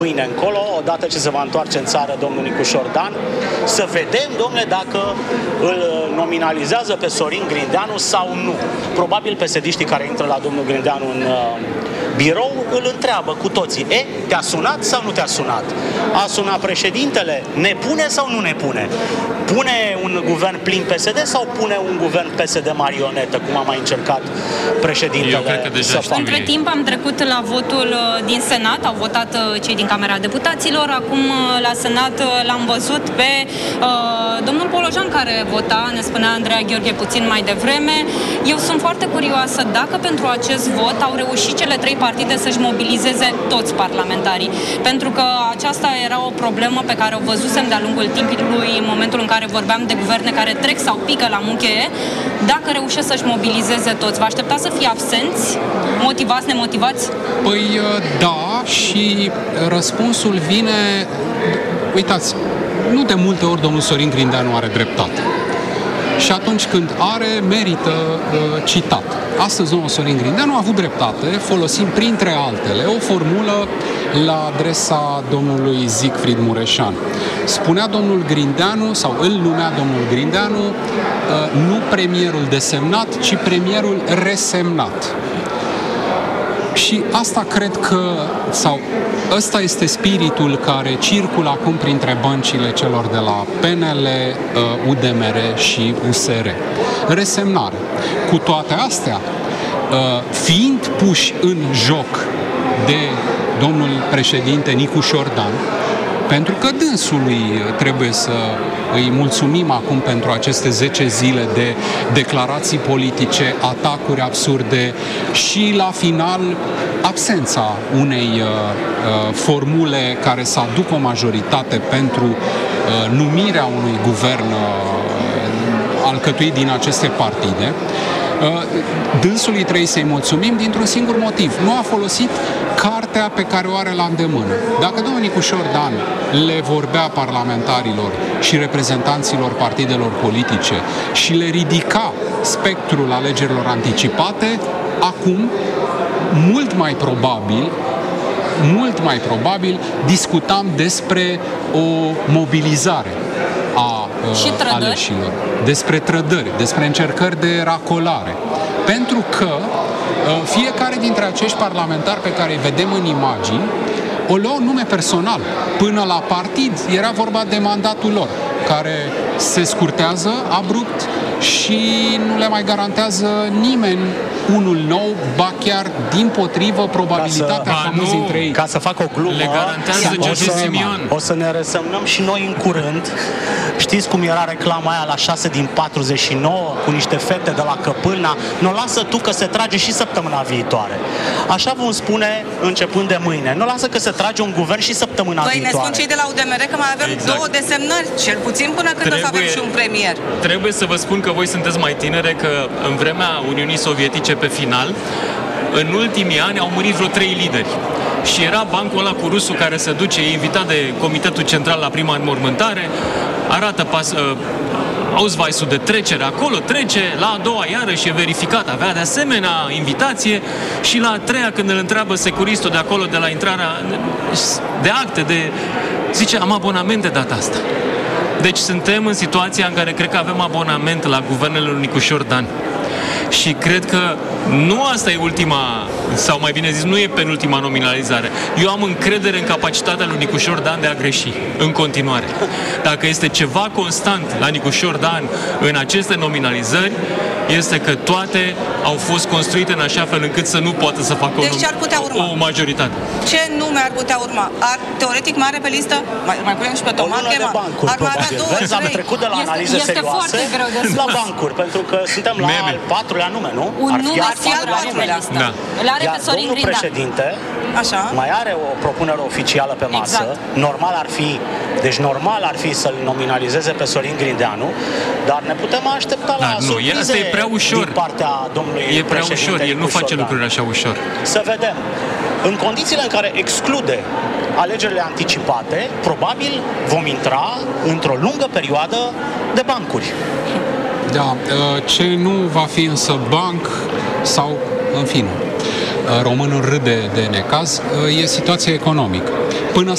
mâine încolo, odată ce se va întoarce în țară domnul Nicușor Dan, să vedem, domnule, dacă îl nominalizează pe Sorin Grindeanu sau nu. Probabil PSD-știi care intră la domnul Grindeanu în birou îl întreabă cu toții: te-a sunat sau nu te-a sunat? A sunat președintele? Ne pune sau nu ne pune? Pune un guvern plin PSD sau pune un guvern PSD marionetă, cum a mai încercat președintele? Eu cred că deja Între timp am trecut la votul din Senat, au votat cei din Camera Deputaților, acum la Senat l-am văzut pe domnul Polojan care vota, ne spunea Andreea Gheorghe puțin mai devreme. Eu sunt foarte curioasă dacă pentru acest vot au reușit cele trei partide să-și mobilizeze toți parlamentarii, pentru că aceasta era o problemă pe care o văzusem de-a lungul timpului în momentul în care vorbeam de guverne care trec sau pică la mucheie. Dacă reușesc să-și mobilizeze toți, vă așteptați să fie absenți, motivați, nemotivați? Păi da, și răspunsul vine, uitați, nu de multe ori domnul Sorin Grindeanu are dreptate. Și atunci când are, merită citat. Astăzi domnul Sorin Grindeanu a avut dreptate, folosim printre altele o formulă la adresa domnului Siegfried Mureșan. Spunea domnul Grindeanu, sau îl numea domnul Grindeanu, nu premierul desemnat, ci premierul resemnat. Și asta cred că, sau ăsta este spiritul care circulă acum printre băncile celor de la PNL, UDMR și USR. Resemnare. Cu toate astea, fiind puși în joc de domnul președinte Nicușor Dan, pentru că dânsului trebuie să îi mulțumim acum pentru aceste 10 zile de declarații politice, atacuri absurde și la final absența unei formule care să aducă o majoritate pentru numirea unui guvern alcătuit din aceste partide. Dânsului trebuie să-i mulțumim dintr-un singur motiv. Nu a folosit cartea pe care o are la îndemână. Dacă domnul Nicușor Dan le vorbea parlamentarilor și reprezentanților partidelor politice și le ridica spectrul alegerilor anticipate, acum, mult mai probabil, discutam despre o mobilizare a aleșilor, despre trădări, despre încercări de racolare. Pentru că fiecare dintre acești parlamentari pe care îi vedem în imagini o luau nume personal. Până la partid era vorba de mandatul lor, care se scurtează abrupt și nu le mai garantează nimeni unul nou, ba chiar dimpotrivă probabilitatea ca mulți dintre ei. Ca să fac o glumă, le garantează George Simion. O să ne resemnăm și noi în curând. Știți cum era reclama aia la 6 din 49 cu niște fete de la Căpâlna? Nu lasă tu că se trage și săptămâna viitoare. Așa vom spune începând de mâine. Nu lasă că se trage un guvern și săptămâna viitoare. Ne spun cei de la UDMR că mai avem două desemnări, cel puțin până când o să avem și un premier. Trebuie să vă spun că voi sunteți mai tinere, că în vremea Uniunii Sovietice pe final, în ultimii ani au murit vreo 3 lideri. Și era bancul ăla cu rusul care se duce, e invitat de Comitetul Central la prima înmormântare, arată ausweisul de trecere acolo, trece, la a doua iarăși e verificat, avea de asemenea invitație și la a treia când îl întreabă securistul de acolo, de la intrarea de acte, zice, am abonament de data asta. Deci suntem în situația în care cred că avem abonament la guvernele lui Nicușor Dan. Și cred că nu asta e ultima, sau mai bine zis, nu e penultima nominalizare. Eu am încredere în capacitatea lui Nicușor Dan de a greși în continuare. Dacă este ceva constant la Nicușor Dan în aceste nominalizări, este că toate au fost construite în așa fel încât să nu poată să facă o majoritate. Ce nume ar putea urma? Teoretic mai are pe listă? Mai punem și pe Toma Chema? Ar mai avea 2-3. Am trecut de la analize serioase la bancuri, pentru că suntem la al 4-lea nume, nu? Un nume al 4-lea listă. Da. Îl are pe Sorin Grindeanu. Președinte mai are o propunere oficială pe masă. Exact. Normal ar fi să-l nominalizeze pe Sorin Grindeanu, dar ne putem aștepta la surprize din partea domnului președinte. E prea ușor, el nu face lucrurile așa ușor. Să vedem. În condițiile în care exclude alegerile anticipate, probabil vom intra într-o lungă perioadă de bancuri. Da, ce nu va fi însă banc sau, în fine, românul râde de necaz, e situația economică. Până